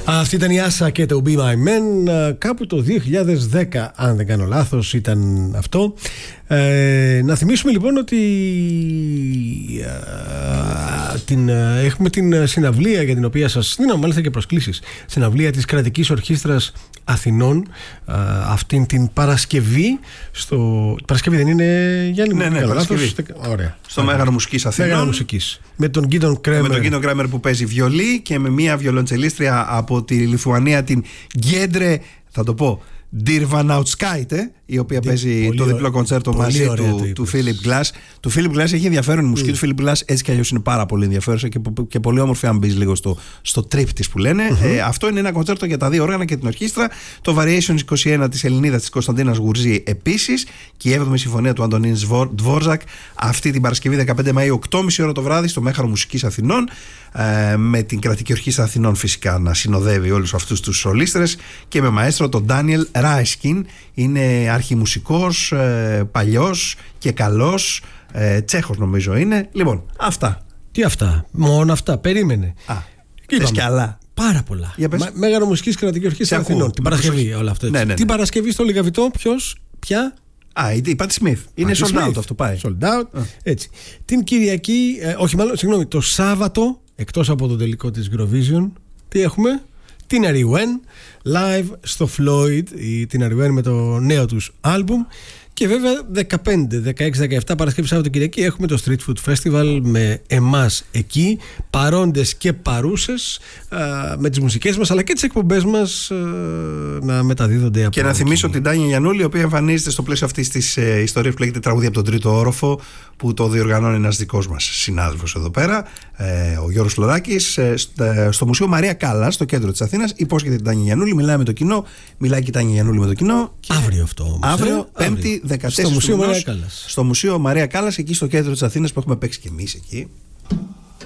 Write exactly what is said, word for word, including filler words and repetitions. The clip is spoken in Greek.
Αυτή ήταν η Άσα και το Be My Man, κάπου το δύο χιλιάδες δέκα, αν δεν κάνω λάθος, ήταν αυτό. Ε, να θυμίσουμε λοιπόν ότι α, την, α, έχουμε την συναυλία για την οποία σας δίνω μάλιστα και προσκλήσεις. Συναυλία της Κρατικής Ορχήστρας Αθηνών, α, αυτήν την Παρασκευή. Στο... Παρασκευή δεν είναι, Γιάννη? Ναι, ναι, ναι, Παρασκευή. Ωραία. Στο Μέγαρο Μουσικής Αθηνών. Μέγαρο Μουσικής. Με τον Γκίντον Κρέμερ. Με τον Γκίντον Κρέμερ που παίζει βιολί και με μια βιολοντσελίστρια από τη Λιθουανία, την Γκέντρε, θα το πω, Ντιρβαναουτσκάιτε, η οποία Δι, παίζει το διπλό κοντσέρτο μαζί του, του Φίλιπ Γκλάς. Του Φίλιπ Γκλάς έχει ενδιαφέρον η μουσική mm. του Φίλιπ Γκλάς, έτσι κι αλλιώς είναι πάρα πολύ ενδιαφέρουσα και, και πολύ όμορφη, αν μπει λίγο στο, στο trip της που λένε. Mm-hmm. Ε, αυτό είναι ένα κοντσέρτο για τα δύο όργανα και την ορχήστρα. Το Variations είκοσι ένα της Ελληνίδας της Κωνσταντίνας Γουρζή επίσης και η έβδομη συμφωνία του Αντωνίν Δβόρζακ αυτή την Παρασκευή δεκαπέντε Μαΐου, οκτώ και μισή ώρα το βράδυ, στο Μέγαρο Μουσικής Αθηνών. Ε, με την Κρατική Ορχήστρα Αθηνών φυσικά να συνοδεύει όλους αυτούς τους σολίστρες και με μαέστρο τον Ντάνιελ Ράισκιν. Είναι αρχιμουσικός, ε, παλιός και καλός, ε, Τσέχος νομίζω είναι. Λοιπόν, αυτά. Τι αυτά? Μόνο αυτά, περίμενε. Α, θες κι άλλα? Πάρα πολλά. Μέγαρο Μουσικής Κρατική Ορχήστρα Αθηνών. Την Παρασκευή, όλα αυτά. Ναι, ναι, ναι. Την Παρασκευή στο Λιγαβητό, ποιος, ποια? Α, η Πάτι Σμιθ. Είναι sold out αυτό, πάει. Sold out. Α. Έτσι. Την Κυριακή, ε, όχι μάλλον, συγγνώμη, το Σάββατο, εκτός από το τελικό της Eurovision, τι έχουμε? Την Αριουέν, live στο Floyd, η, την Αριουέν με το νέο τους άλμπουμ. Και βέβαια δεκαπέντε, δεκαέξι, δεκαεπτά Παρασκευή, Σάββατο, Κυριακή έχουμε το Street Food Festival με εμάς εκεί, παρόντες και παρούσες, α, με τις μουσικές μας αλλά και τις εκπομπές μας α, να μεταδίδονται από. Και να θυμίσω την Τάνια Γιαννούλη, η οποία εμφανίζεται στο πλαίσιο αυτής της ε, ιστορίας που λέγεται Τραγούδια από τον Τρίτο Όροφο, που το διοργανώνει ένας δικός μας συνάδελφος εδώ πέρα, ε, ο Γιώργος Φλωράκης, ε, στο Μουσείο Μαρία Κάλλας, στο κέντρο της Αθήνας. Υπόσχεται την Τάνια Γιαννούλη, μιλάει με το κοινό, μιλάει και η Τάνια Γιαννούλη με το κοινό. Αύριο αυτό όμως. Αύριο, Πέμπτη, δεκατέσσερις στο Μουσείο Μαρία Κάλλας. Στο Μουσείο Μαρία Κάλλας, εκεί στο κέντρο της Αθήνας που έχουμε παίξει και εμείς εκεί.